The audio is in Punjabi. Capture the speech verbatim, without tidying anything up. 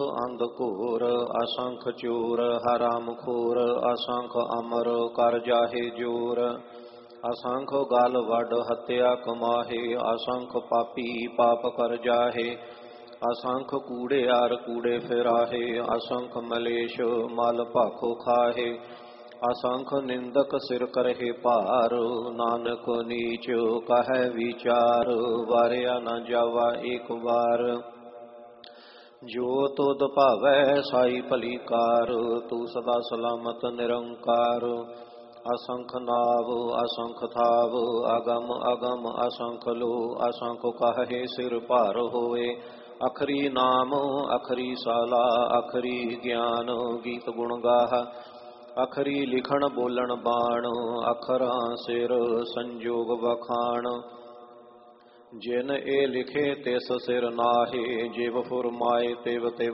ਅੰਧਕੂਰ ਅਸੰਖ ਚੂਰ ਹਰਾਮ ਖੂਰ ਅਸੰਖ ਅਮਰ ਕਰ ਜਾਹੇ ਜੂਰ ਅਸੰਖ ਗਲ ਵੱਡ ਹੱਤਿਆ ਕਮਾਹੇ ਅਸੰਖ ਪਾਪੀ ਪਾਪ ਕਰ ਜਾਹੇ ਅਸੰਖ ਕੂੜਿਆਰ ਕੂੜੇ ਫਿਰਾਹੇ ਅਸੰਖ ਮਲੇਸ਼ ਮਲ ਭਾਖੋ ਖਾਹੇ ਅਸੰਖ ਨਿੰਦਕ ਸਿਰ ਕਰਹਿ ਭਾਰ ਨਾਨਕ ਨੀਚ ਕਹੈ ਵਿਚਾਰ ਵਾਰਿਆ ਨਾ ਜਾਵਾ ਏਕ ਵਾਰ ਜੋ ਤੁਧ ਭਾਵੈ ਸਾਈ ਭਲੀ ਕਾਰ ਤੂੰ ਸਦਾ ਸਲਾਮਤ ਨਿਰੰਕਾਰ ਅਸੰਖ ਨਾਵ ਅਸੰਖ ਥਾਵ ਅਗਮ ਅਗਮ ਅਸੰਖ ਲੋ ਅਸੰਖ ਕਹੇ ਸਿਰ ਭਾਰ ਹੋਏ ਅਖਰੀ ਨਾਮ ਅਖਰੀ ਸਾਲਾ ਅਖਰੀ ਗਿਆਨ ਗੀਤ ਗੁਣ ਗਾਹ ਅਖਰੀ ਲਿਖਣ ਬੋਲਣ ਬਾਣ ਅਖਰਾਂ ਸਿਰ ਸੰਜੋਗ ਵਖਾਣ ਜਿਨ ਇਹ ਲਿਖੇ ਤਿਸ ਸਿਰ ਨਾਹੇ ਜਿਵ ਫੁਰਮਾਏ ਤਿਵ ਤਿਵ